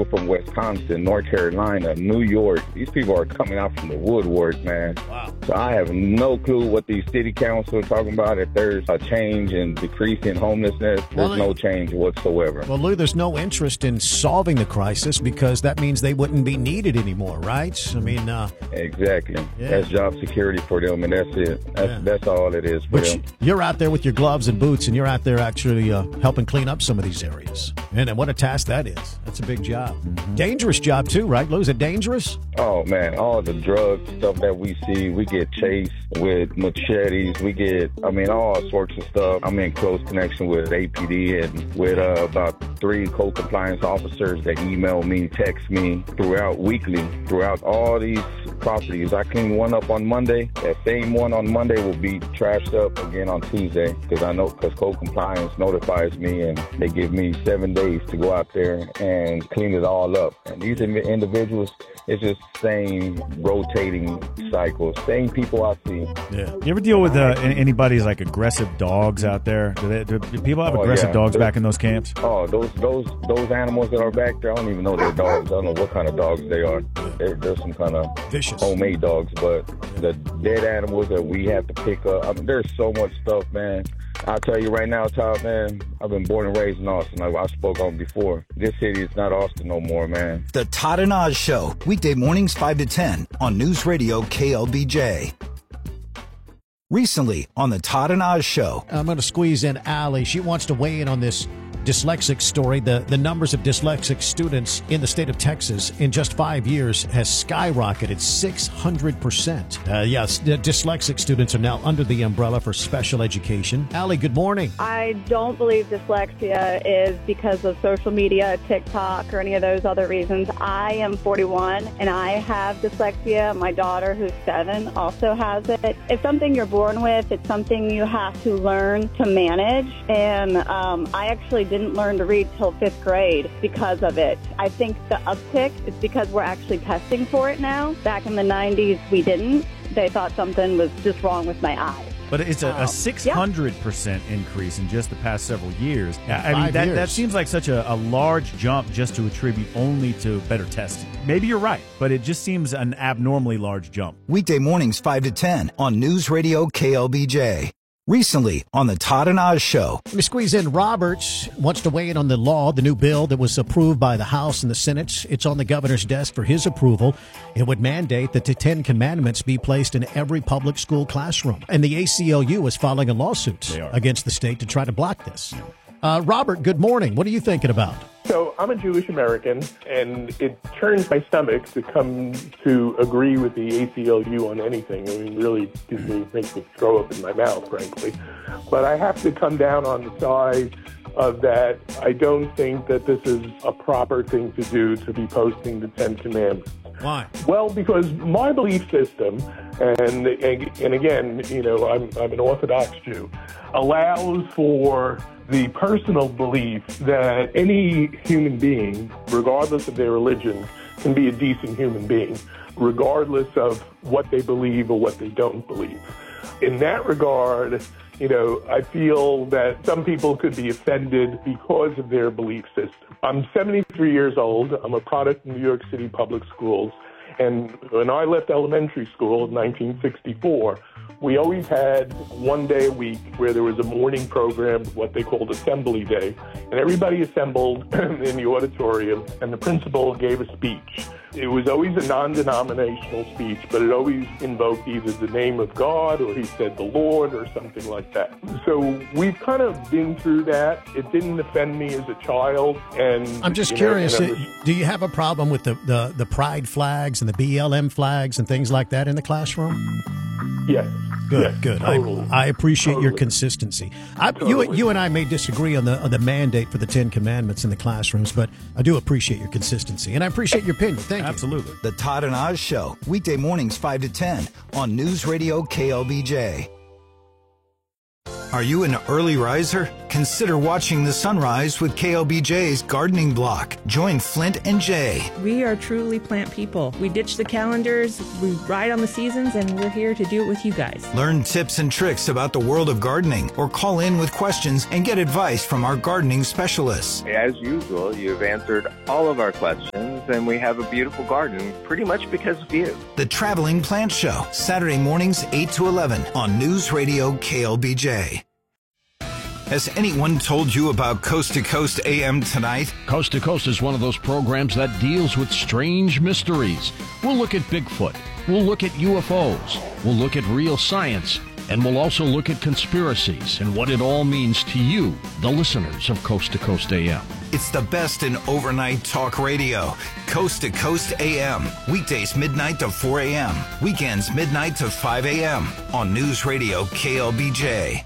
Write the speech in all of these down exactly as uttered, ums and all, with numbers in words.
people from Wisconsin, North Carolina, New York. These people are coming out from the woodwork, man. Wow. So I have no clue what these city councils are talking about. If there's a change in decreasing homelessness, there's well, no change whatsoever. Well, Lou, there's no interest in solving the crisis because that means they wouldn't be needed anymore, right? I mean, uh, exactly. Yeah. That's job security for them, and that's it. That's, Yeah. that's all it is for but them. you're out there with your gloves and boots, and you're out there actually uh, helping clean up some of these areas. And, and what a task that is. That's a big job. Mm-hmm. Dangerous job, too, right, Lou? Is it dangerous? Oh, man, all the drug stuff that we see, we get chased with machetes. We get, I mean, all sorts of stuff. I'm in close connection with A P D and with uh, about three co-compliance officers that email me, text me throughout weekly, throughout all these properties. I clean one up on Monday. That same one on Monday will be trashed up again on Tuesday because I know because co-compliance notifies me and they give me seven days to go out there and clean it all up. And these individuals, it's just same rotating cycle, same people I see. Yeah. You ever deal with uh, anybody's like aggressive dogs out there? Do, they, do, do people have Oh, aggressive yeah. dogs There's- back in those camps? Oh, those those those animals that are back there, I don't even know they're dogs. I don't know what kind of dogs they are. They're, they're some kind of Vicious. homemade dogs, but the dead animals that we have to pick up, I mean, there's so much stuff, man. I'll tell you right now, Todd, man, I've been born and raised in Austin, like I spoke on before. This city is not Austin no more, man. The Todd and Oz Show, weekday mornings five to ten on News Radio K L B J. Recently on the Todd and Oz Show. I'm going to squeeze in Allie. She wants to weigh in on this dyslexic story. The the numbers of dyslexic students in the state of Texas in just five years has skyrocketed six hundred percent. Uh, yes, the dyslexic students are now under the umbrella for special education. Allie, good morning. I don't believe dyslexia is because of social media, TikTok, or any of those other reasons. I am forty-one and I have dyslexia. My daughter, who's seven, also has it. It's something you're born with. It's something you have to learn to manage. And um, I actually didn't learn to read till fifth grade because of it. I think the uptick is because we're actually testing for it now. Back in the nineties, we didn't. They thought something was just wrong with my eyes. But it's a, Oh. a six hundred percent increase in just the past several years. I mean, Five that, years. that seems like such a, a large jump just to attribute only to better testing. Maybe you're right, but it just seems an abnormally large jump. Weekday mornings five to ten on News Radio K L B J. Recently on the Todd and Oz Show. Let me squeeze in Roberts wants to weigh in on the law, the new bill that was approved by the House and the Senate. It's on the governor's desk for his approval. It would mandate that the Ten Commandments be placed in every public school classroom. And the A C L U is filing a lawsuit against the state to try to block this. Uh, Robert, good morning. What are you thinking about? So I'm a Jewish American, and it turns my stomach to come to agree with the A C L U on anything. I mean, really gives me, makes me throw up in my mouth, frankly. But I have to come down on the side of that. I don't think that this is a proper thing to do, to be posting the Ten Commandments. Why? Well, because my belief system, and and again, you know, I'm I'm an Orthodox Jew, allows for the personal belief that any human being, regardless of their religion, can be a decent human being, regardless of what they believe or what they don't believe. In that regard, you know, I feel that some people could be offended because of their belief system. I'm seventy-three years old. I'm a product of New York City public schools. And when I left elementary school in nineteen sixty-four, we always had one day a week where there was a morning program, what they called Assembly Day. And everybody assembled in the auditorium, and the principal gave a speech. It was always a non-denominational speech, but it always invoked either the name of God or he said the Lord or something like that. So we've kind of been through that. It didn't offend me as a child. And I'm just you know, curious, and I uh, was- do you have a problem with the, the, the pride flags and the B L M flags and things like that in the classroom? Yes. Good, yes, good. Totally. I, I appreciate your Totally. consistency. I, you, Totally. you and I may disagree on the on the mandate for the Ten Commandments in the classrooms, but I do appreciate your consistency, and I appreciate your opinion. Thank you. Absolutely. The Todd and Oz Show, weekday mornings five to ten on News Radio K L B J. Are you an early riser? Consider watching the sunrise with K L B J's Gardening Block. Join Flint and Jay. We are truly plant people. We ditch the calendars, we ride on the seasons, and we're here to do it with you guys. Learn tips and tricks about the world of gardening or call in with questions and get advice from our gardening specialists. As usual, you've answered all of our questions, and we have a beautiful garden pretty much because of you. The Traveling Plant Show, Saturday mornings eight to eleven on News Radio K L B J. Has anyone told you about Coast to Coast A M tonight? Coast to Coast is one of those programs that deals with strange mysteries. We'll look at Bigfoot. We'll look at U F Os. We'll look at real science. And we'll also look at conspiracies and what it all means to you, the listeners of Coast to Coast A M. It's the best in overnight talk radio. Coast to Coast A M. Weekdays midnight to four a.m. Weekends midnight to five a.m. on News Radio K L B J.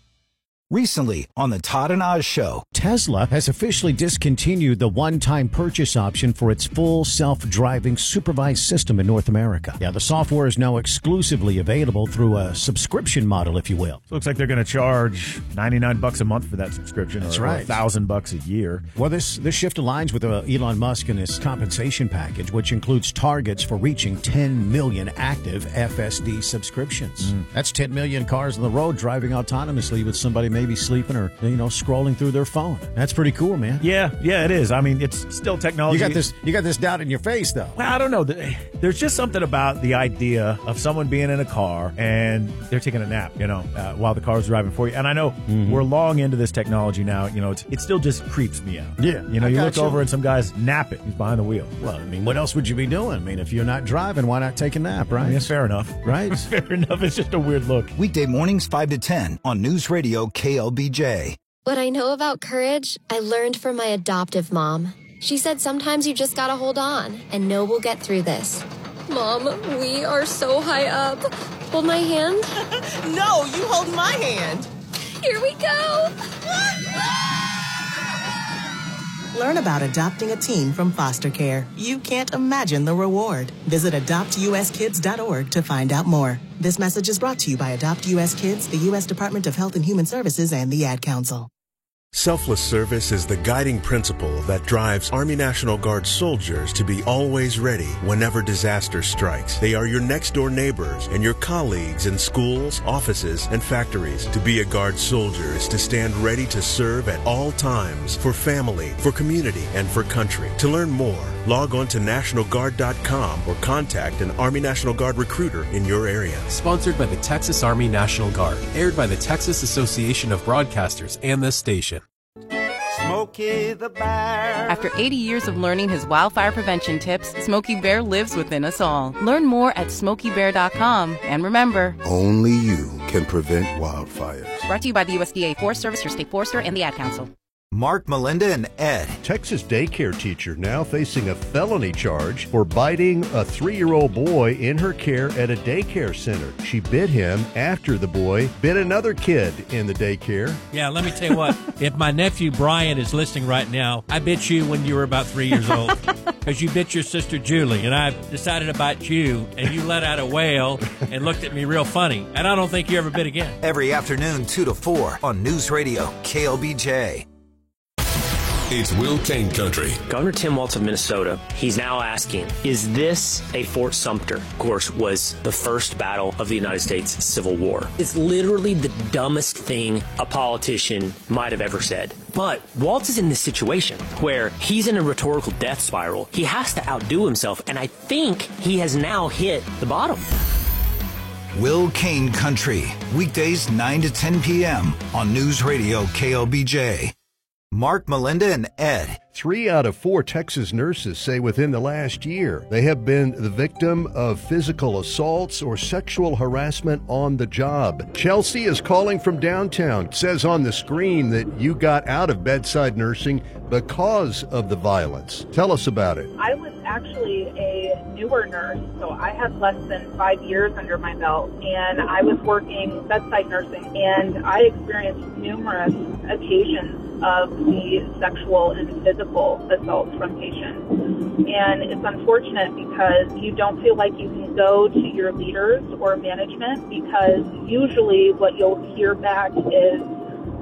Recently on the Todd and Oz Show, Tesla has officially discontinued the one-time purchase option for its full self-driving supervised system in North America. Yeah, the software is now exclusively available through a subscription model, if you will. So it looks like they're going to charge ninety-nine bucks a month for that subscription. That's or, right. Or one thousand bucks a year. Well, this this shift aligns with uh, Elon Musk and his compensation package, which includes targets for reaching ten million active F S D subscriptions. Mm. That's ten million cars on the road driving autonomously with somebody maybe sleeping or, you know, scrolling through their phone. That's pretty cool, man. Yeah, yeah, it is. I mean, it's still technology. You got this you got this doubt in your face, though. Well, I don't know. There's just something about the idea of someone being in a car and they're taking a nap, you know, uh, while the car's driving for you. And I know mm-hmm. we're long into this technology now. You know, it's, it still just creeps me out. Yeah. You know, I you look you. over and some guy's napping. He's behind the wheel. Well, I mean, what else would you be doing? I mean, if you're not driving, why not take a nap, right? Yeah, fair enough. Right? Fair enough. It's just a weird look. Weekday mornings five to ten on News Radio K L B J. What I know about courage, I learned from my adoptive mom. She said sometimes you just gotta hold on and know we'll get through this. Mom, we are so high up. Hold my hand. No, you hold my hand. Here we go. Learn about adopting a teen from foster care. You can't imagine the reward. Visit adopt u s kids dot org to find out more. This message is brought to you by Adopt U S Kids, the U S Department of Health and Human Services, and the Ad Council. Selfless service is the guiding principle that drives Army National Guard soldiers to be always ready whenever disaster strikes. They are your next-door neighbors and your colleagues in schools, offices, and factories. To be a Guard soldier is to stand ready to serve at all times for family, for community, and for country. To learn more, log on to National Guard dot com or contact an Army National Guard recruiter in your area. Sponsored by the Texas Army National Guard. Aired by the Texas Association of Broadcasters and this station. Smokey the Bear. After eighty years of learning his wildfire prevention tips, Smokey Bear lives within us all. Learn more at smokey bear dot com. And remember, only you can prevent wildfires. Brought to you by the U S D A Forest Service, your state forester, and the Ad Council. Mark, Melinda, and Ed. Texas daycare teacher now facing a felony charge for biting a three-year-old boy in her care at a daycare center. She bit him after the boy bit another kid in the daycare. Yeah, let me tell you what. If my nephew Brian is listening right now, I bit you when you were about three years old because you bit your sister Julie, and I decided to bite you, and you let out a wail and looked at me real funny, and I don't think you ever bit again. Every afternoon, two to four on News Radio K L B J. It's Will Kane Country. Governor Tim Walz of Minnesota, he's now asking, is this a Fort Sumter? Of course, was the first battle of the United States Civil War. It's literally the dumbest thing a politician might have ever said. But Walz is in this situation where he's in a rhetorical death spiral. He has to outdo himself, and I think he has now hit the bottom. Will Kane Country, weekdays nine to ten p.m. on News Radio K L B J. Mark, Melinda, and Ed. Three out of four Texas nurses say within the last year they have been the victim of physical assaults or sexual harassment on the job. Chelsea is calling from downtown. It says on the screen that you got out of bedside nursing because of the violence. Tell us about it. I was actually a newer nurse, so I had less than five years under my belt, and I was working bedside nursing, and I experienced numerous occasions of the sexual and physical assaults from patients. And it's unfortunate because you don't feel like you can go to your leaders or management, because usually what you'll hear back is,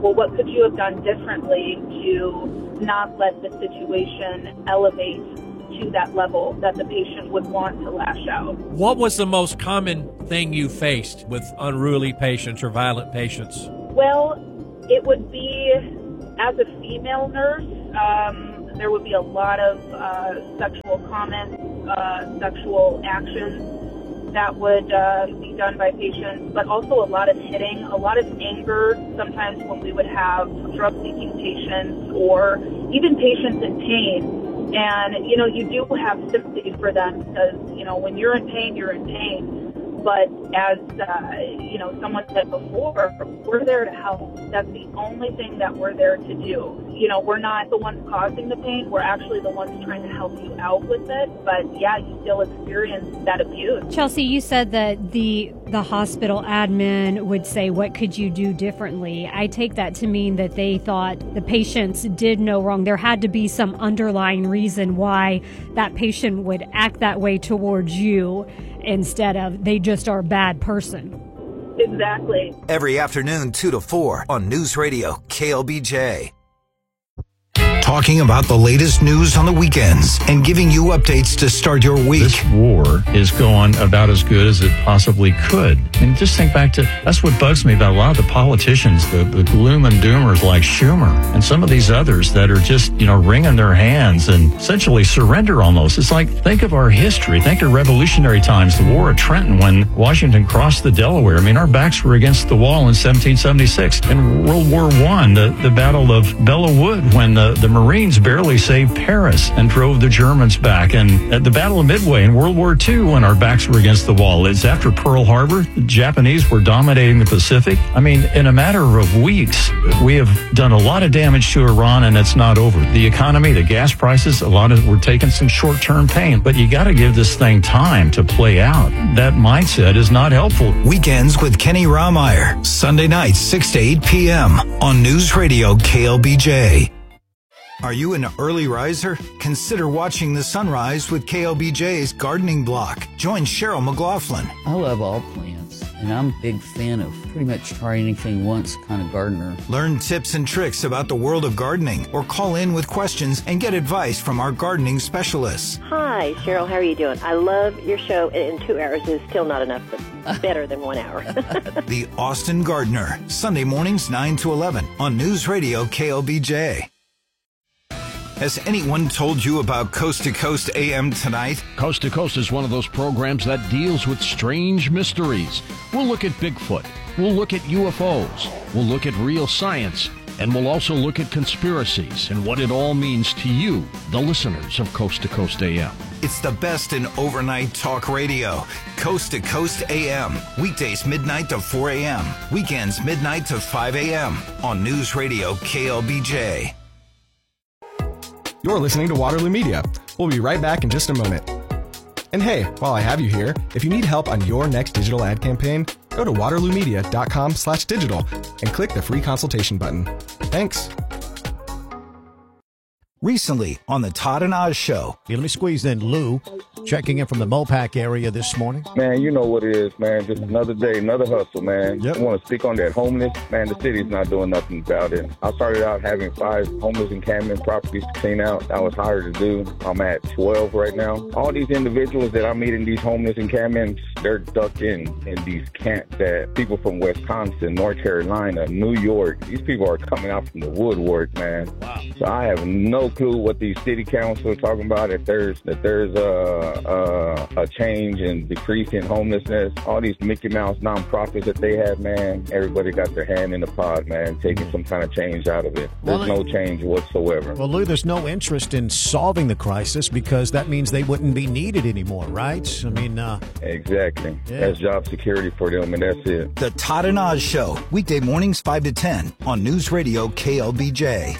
well, what could you have done differently to not let the situation elevate to that level that the patient would want to lash out? What was the most common thing you faced with unruly patients or violent patients? Well, it would be, as a female nurse, um, there would be a lot of uh, sexual comments, uh, sexual actions that would uh, be done by patients, but also a lot of hitting, a lot of anger, sometimes when we would have drug-seeking patients or even patients in pain. And, you know, you do have sympathy for them because, you know, when you're in pain, you're in pain. But as, uh, you know, someone said before, we're there to help. That's the only thing that we're there to do. You know, we're not the ones causing the pain. We're actually the ones trying to help you out with it. But, yeah, you still experience that abuse. Chelsea, you said that the the hospital admin would say, what could you do differently? I take that to mean that they thought the patients did no wrong. There had to be some underlying reason why that patient would act that way towards you instead of they just are a bad person. Exactly. Every afternoon, two to four on News Radio K L B J. Talking about the latest news on the weekends and giving you updates to start your week. This war is going about as good as it possibly could. And just think back to, that's what bugs me about a lot of the politicians, the, the gloom and doomers like Schumer and some of these others that are just, you know, wringing their hands and essentially surrender almost. It's like, think of our history. Think of revolutionary times, the War of Trenton when Washington crossed the Delaware. I mean, our backs were against the wall in seventeen seventy-six. In World War One, the, the Battle of Belleau Wood when the, the Marines barely saved Paris and drove the Germans back. And at the Battle of Midway in World War Two, when our backs were against the wall, it's after Pearl Harbor. The Japanese were dominating the Pacific. I mean, in a matter of weeks, we have done a lot of damage to Iran, and it's not over. The economy, the gas prices, a lot of we're taking some short-term pain, but you got to give this thing time to play out. That mindset is not helpful. Weekends with Kenny Rahmeyer, Sunday nights, six to eight p.m. on News Radio K L B J. Are you an early riser? Consider watching the sunrise with K L B J's Gardening Block. Join Cheryl McLaughlin. I love all plants, and I'm a big fan of pretty much try anything once kind of gardener. Learn tips and tricks about the world of gardening, or call in with questions and get advice from our gardening specialists. Hi, Cheryl. How are you doing? I love your show, and two hours is still not enough, but better than one hour. The Austin Gardener, Sunday mornings nine to eleven on News Radio K L B J. Has anyone told you about Coast to Coast A M tonight? Coast to Coast is one of those programs that deals with strange mysteries. We'll look at Bigfoot. We'll look at U F Os. We'll look at real science. And we'll also look at conspiracies and what it all means to you, the listeners of Coast to Coast A M. It's the best in overnight talk radio. Coast to Coast A M. Weekdays midnight to four a.m. Weekends midnight to five a.m. on News Radio K L B J. You're listening to Waterloo Media. We'll be right back in just a moment. And hey, while I have you here, if you need help on your next digital ad campaign, go to waterloomedia.com slash digital and click the free consultation button. Thanks. Recently on the Todd and Oz Show. Yeah, let me squeeze in Lou, checking in from the Mopac area this morning. Man, you know what it is, man. Just another day, another hustle, man. Yep. I want to speak on that homeless. Man, the city's not doing nothing about it. I started out having five homeless encampment properties to clean out. I was hired to do. I'm at twelve right now. All these individuals that I meet in these homeless encampments, they're ducked in in these camps that people from Wisconsin, North Carolina, New York, these people are coming out from the woodwork, man. Wow. So I have no clue what these city councils are talking about, if there's that there's a, a a change and decrease in homelessness. All these Mickey Mouse nonprofits that they have, man, everybody got their hand in the pot, man, taking some kind of change out of it. There's well, no change whatsoever. Well, Lou, there's no interest in solving the crisis because that means they wouldn't be needed anymore, right? I mean, uh, exactly. Yeah. That's job security for them, and that's it. The Todd and Oz Show, weekday mornings five to ten on News Radio K L B J.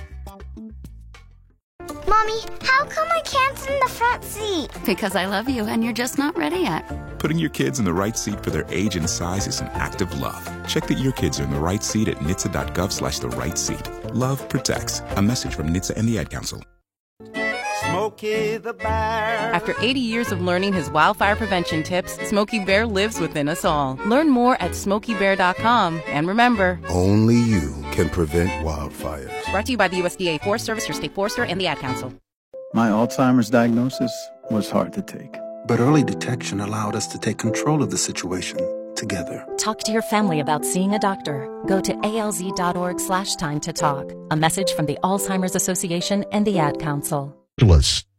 Mommy, how come I can't sit in the front seat? Because I love you and you're just not ready yet. Putting your kids in the right seat for their age and size is an act of love. Check that your kids are in the right seat at N H T S A dot gov slash the right seat. Love protects. A message from N H T S A and the Ad Council. Smokey the Bear. After eighty years of learning his wildfire prevention tips, Smokey Bear lives within us all. Learn more at smokey bear dot com. And remember, only you can prevent wildfires. Brought to you by the U S D A Forest Service, your state forester, and the Ad Council. My Alzheimer's diagnosis was hard to take. But early detection allowed us to take control of the situation together. Talk to your family about seeing a doctor. Go to alz.org slash time to talk. A message from the Alzheimer's Association and the Ad Council. List.